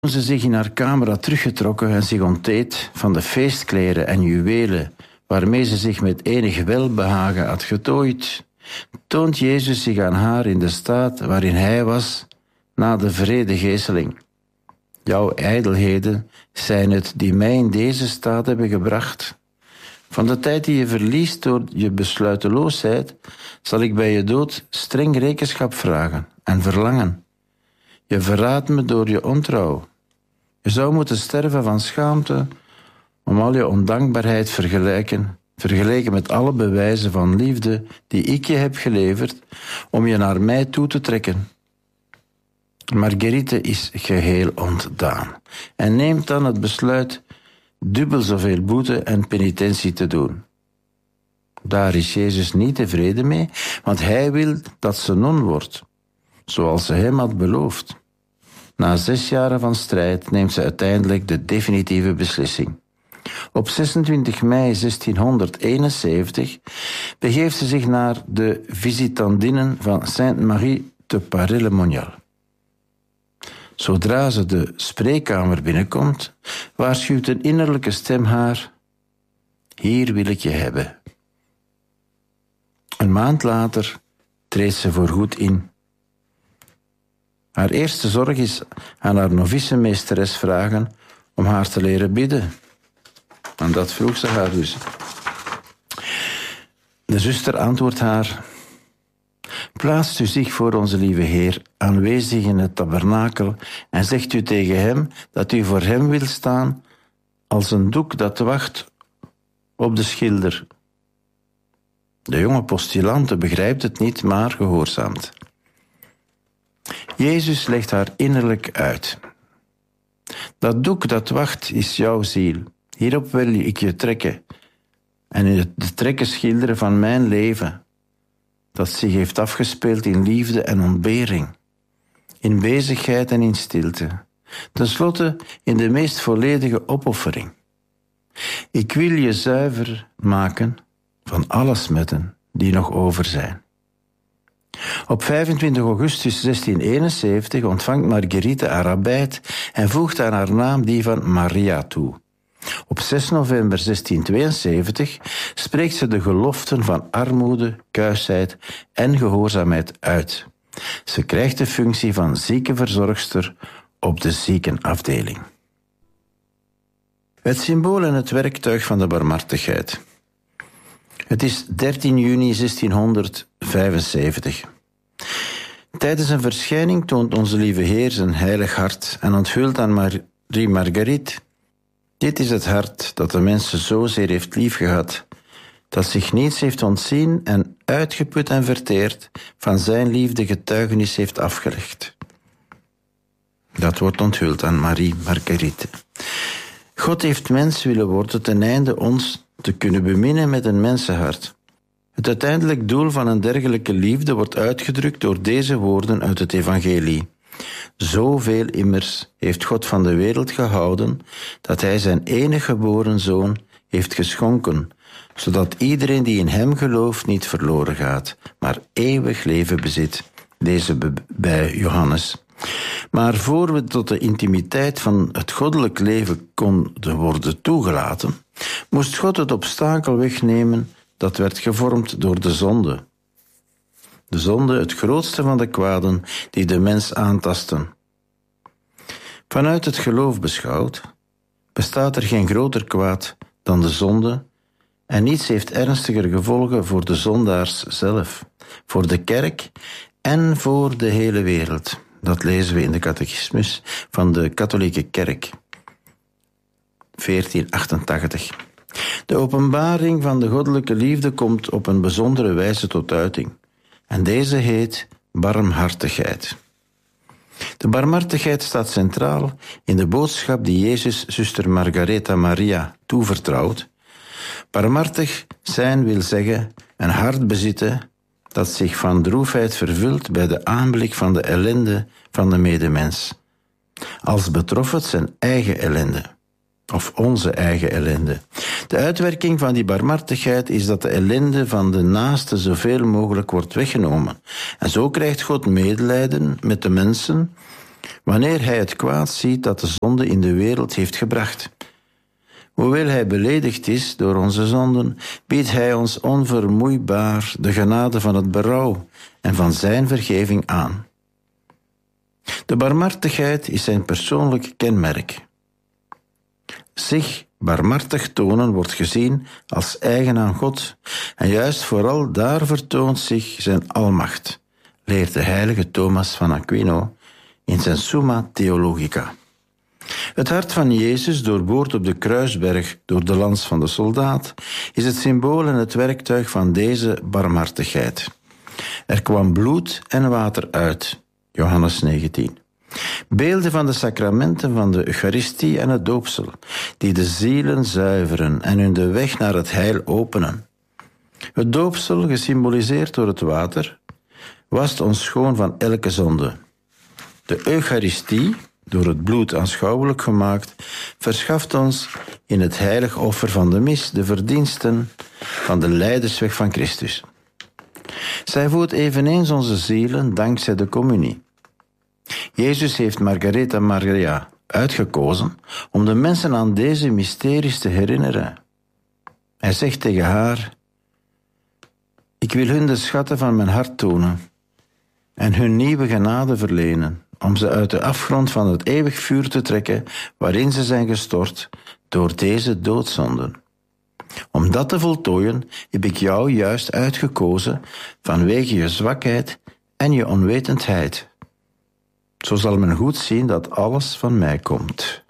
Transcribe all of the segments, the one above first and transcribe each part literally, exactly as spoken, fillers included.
Toen ze zich in haar kamer had teruggetrokken en zich onteed van de feestkleren en juwelen waarmee ze zich met enig welbehagen had getooid, toont Jezus zich aan haar in de staat waarin hij was na de vredegeesteling. Jouw ijdelheden zijn het die mij in deze staat hebben gebracht. Van de tijd die je verliest door je besluiteloosheid, zal ik bij je dood streng rekenschap vragen en verlangen. Je verraadt me door je ontrouw. Je zou moeten sterven van schaamte om al je ondankbaarheid vergelijken, vergeleken met alle bewijzen van liefde die ik je heb geleverd om je naar mij toe te trekken. Marguerite is geheel ontdaan en neemt dan het besluit dubbel zoveel boete en penitentie te doen. Daar is Jezus niet tevreden mee, want hij wil dat ze non wordt, zoals ze hem had beloofd. Na zes jaren van strijd neemt ze uiteindelijk de definitieve beslissing. Op zesentwintig mei zestienhonderdeenenzeventig begeeft ze zich naar de visitandinnen van Sainte-Marie te Paray-le-Monial. Zodra ze de spreekkamer binnenkomt, waarschuwt een innerlijke stem haar: hier wil ik je hebben. Een maand later treedt ze voorgoed in. Haar eerste zorg is aan haar novicemeesteres vragen om haar te leren bidden. En dat vroeg ze haar dus. De zuster antwoordt haar: plaatst u zich voor onze lieve Heer aanwezig in het tabernakel en zegt u tegen hem dat u voor hem wil staan als een doek dat wacht op de schilder. De jonge postulante begrijpt het niet, maar gehoorzaamt. Jezus legt haar innerlijk uit. Dat doek dat wacht is jouw ziel. Hierop wil ik je trekken en de trekken schilderen van mijn leven, dat zich heeft afgespeeld in liefde en ontbering, in bezigheid en in stilte, ten slotte in de meest volledige opoffering. Ik wil je zuiver maken van alle smetten die nog over zijn. Op vijfentwintig augustus zestienhonderdeenenzeventig ontvangt Marguerite haar abbeit en voegt aan haar naam die van Maria toe. Op zes november zestienhonderdtweeënzeventig spreekt ze de geloften van armoede, kuisheid en gehoorzaamheid uit. Ze krijgt de functie van ziekenverzorgster op de ziekenafdeling. Het symbool en het werktuig van de barmhartigheid. Het is dertien juni zestienhonderdvijfenzeventig. Tijdens een verschijning toont onze lieve Heer zijn heilig hart en onthult aan Marie Marguerite: dit is het hart dat de mensen zozeer heeft liefgehad, dat zich niets heeft ontzien en uitgeput en verteerd van zijn liefde getuigenis heeft afgelegd. Dat wordt onthuld aan Marie Marguerite. God heeft mens willen worden ten einde ons te kunnen beminnen met een mensenhart. Het uiteindelijk doel van een dergelijke liefde wordt uitgedrukt door deze woorden uit het evangelie. Zoveel immers heeft God van de wereld gehouden, dat hij zijn enige geboren zoon heeft geschonken, zodat iedereen die in hem gelooft niet verloren gaat, maar eeuwig leven bezit. Deze bij Johannes. Maar voor we tot de intimiteit van het goddelijk leven konden worden toegelaten, moest God het obstakel wegnemen dat werd gevormd door de zonde. De zonde, het grootste van de kwaden die de mens aantasten. Vanuit het geloof beschouwd, bestaat er geen groter kwaad dan de zonde en niets heeft ernstiger gevolgen voor de zondaars zelf, voor de kerk en voor de hele wereld. Dat lezen we in de catechismus van de katholieke kerk, veertien achtentachtig. De openbaring van de goddelijke liefde komt op een bijzondere wijze tot uiting. En deze heet barmhartigheid. De barmhartigheid staat centraal in de boodschap die Jezus zuster Margaretha Maria toevertrouwt. Barmhartig zijn wil zeggen een hart bezitten dat zich van droefheid vervult bij de aanblik van de ellende van de medemens. Als betrof het zijn eigen ellende, of onze eigen ellende. De uitwerking van die barmhartigheid is dat de ellende van de naaste zoveel mogelijk wordt weggenomen. En zo krijgt God medelijden met de mensen wanneer hij het kwaad ziet dat de zonde in de wereld heeft gebracht. Hoewel hij beledigd is door onze zonden, biedt hij ons onvermoeibaar de genade van het berouw en van zijn vergeving aan. De barmhartigheid is zijn persoonlijk kenmerk. Zich barmhartig tonen wordt gezien als eigen aan God en juist vooral daar vertoont zich zijn almacht, leert de heilige Thomas van Aquino in zijn Summa Theologica. Het hart van Jezus, doorboord op de kruisberg door de lans van de soldaat, is het symbool en het werktuig van deze barmhartigheid. Er kwam bloed en water uit, Johannes negentien. Beelden van de sacramenten van de Eucharistie en het doopsel, die de zielen zuiveren en hun de weg naar het heil openen. Het doopsel, gesymboliseerd door het water, wast ons schoon van elke zonde. De Eucharistie, door het bloed aanschouwelijk gemaakt, verschaft ons in het heilig offer van de mis de verdiensten van de lijdersweg van Christus. Zij voedt eveneens onze zielen dankzij de communie. Jezus heeft Margaretha Maria uitgekozen om de mensen aan deze mysteries te herinneren. Hij zegt tegen haar: ik wil hun de schatten van mijn hart tonen en hun nieuwe genade verlenen, om ze uit de afgrond van het eeuwig vuur te trekken waarin ze zijn gestort door deze doodzonden. Om dat te voltooien heb ik jou juist uitgekozen vanwege je zwakheid en je onwetendheid. Zo zal men goed zien dat alles van mij komt.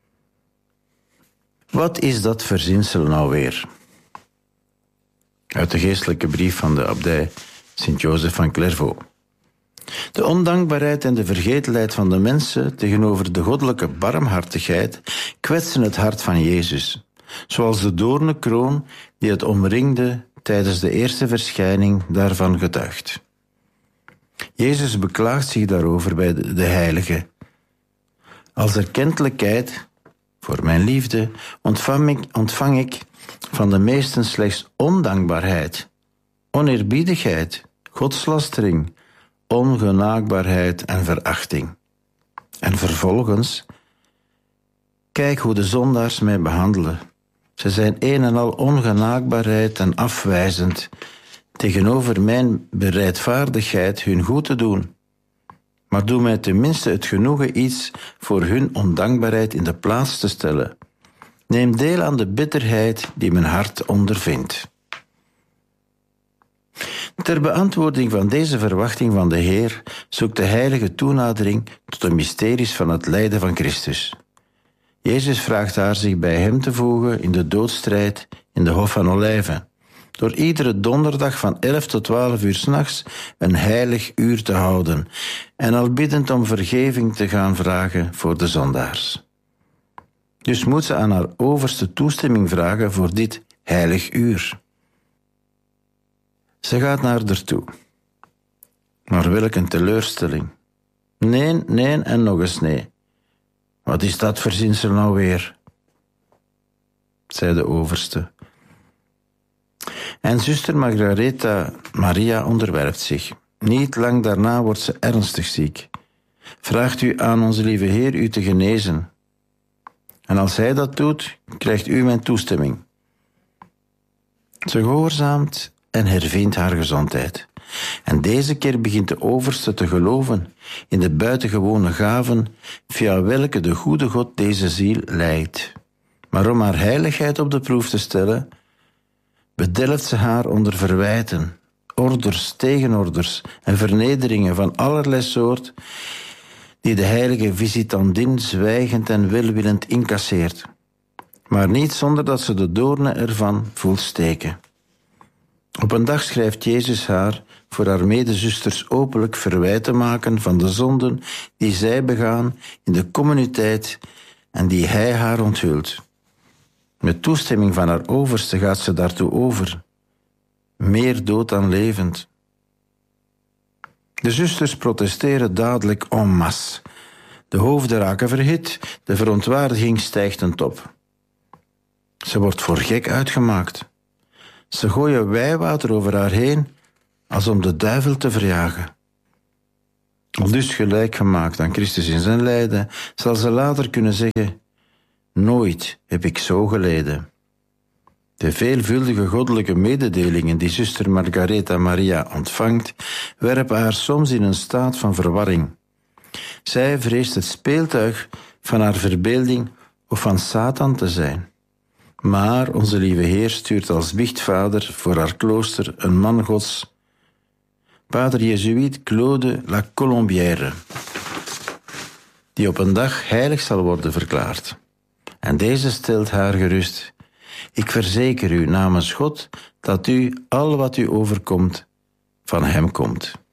Wat is dat verzinsel nou weer? Uit de geestelijke brief van de abdij Sint-Jozef van Clairvaux. De ondankbaarheid en de vergetelheid van de mensen tegenover de goddelijke barmhartigheid kwetsen het hart van Jezus, zoals de doornenkroon die het omringde tijdens de eerste verschijning daarvan getuigt. Jezus beklaagt zich daarover bij de heilige. Als erkentelijkheid voor mijn liefde ontvang ik, ontvang ik van de meesten slechts ondankbaarheid, oneerbiedigheid, godslastering, ongenaakbaarheid en verachting. En vervolgens, kijk hoe de zondaars mij behandelen. Ze zijn een en al ongenaakbaarheid en afwijzend tegenover mijn bereidvaardigheid hun goed te doen. Maar doe mij tenminste het genoegen iets voor hun ondankbaarheid in de plaats te stellen. Neem deel aan de bitterheid die mijn hart ondervindt. Ter beantwoording van deze verwachting van de Heer zoekt de heilige toenadering tot de mysteries van het lijden van Christus. Jezus vraagt haar zich bij hem te voegen in de doodstrijd in de Hof van Olijven, door iedere donderdag van elf tot twaalf uur 's nachts een heilig uur te houden en al biddend om vergeving te gaan vragen voor de zondaars. Dus moet ze aan haar overste toestemming vragen voor dit heilig uur. Ze gaat naar haar toe. Maar welk een teleurstelling. Nee, nee en nog eens nee. Wat is dat verzinsel nou weer? Zei de overste. En zuster Margaretha Maria onderwerpt zich. Niet lang daarna wordt ze ernstig ziek. Vraagt u aan onze lieve Heer u te genezen. En als hij dat doet, krijgt u mijn toestemming. Ze gehoorzaamt en hervindt haar gezondheid. En deze keer begint de overste te geloven in de buitengewone gaven via welke de goede God deze ziel leidt. Maar om haar heiligheid op de proef te stellen, bedelft ze haar onder verwijten, orders, tegenorders en vernederingen van allerlei soort, die de heilige visitandin zwijgend en welwillend incasseert, maar niet zonder dat ze de doornen ervan voelt steken. Op een dag schrijft Jezus haar voor haar medezusters openlijk verwijt te maken van de zonden die zij begaan in de communiteit en die hij haar onthult. Met toestemming van haar overste gaat ze daartoe over. Meer dood dan levend. De zusters protesteren dadelijk en masse. De hoofden raken verhit, de verontwaardiging stijgt ten top. Ze wordt voor gek uitgemaakt. Ze gooien wijwater over haar heen, als om de duivel te verjagen. Al dus gelijk gemaakt aan Christus in zijn lijden, zal ze later kunnen zeggen: nooit heb ik zo geleden. De veelvuldige goddelijke mededelingen die zuster Margaretha Maria ontvangt, werpen haar soms in een staat van verwarring. Zij vreest het speeltuig van haar verbeelding of van Satan te zijn. Maar onze lieve Heer stuurt als biechtvader voor haar klooster een man Gods, pater Jezuïet Claude La Colombière, die op een dag heilig zal worden verklaard. En deze stelt haar gerust: ik verzeker u namens God dat u al wat u overkomt van hem komt.